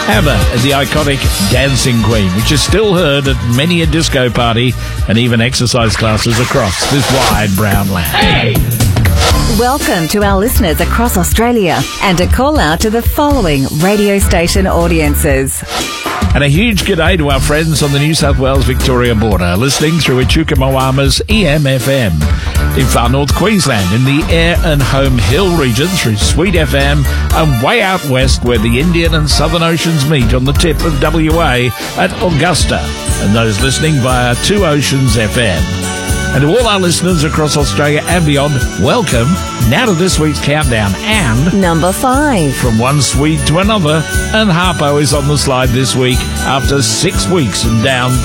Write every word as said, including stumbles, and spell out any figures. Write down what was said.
ABBA is the iconic Dancing Queen, which is still heard at many a disco party and even exercise classes across this wide brown land. Hey! Welcome to our listeners across Australia and a call out to the following radio station audiences. And a huge g'day to our friends on the New South Wales-Victoria border, listening through Echuca Moama's E M F M. In far north Queensland, in the Eyre and Home Hill region through Sweet F M, and way out west where the Indian and Southern Oceans meet on the tip of W A at Augusta, and those listening via Two Oceans F M. And to all our listeners across Australia and beyond, welcome now to this week's countdown and... Number five. From one Swede to another, and Harpo is on the slide this week after six weeks and down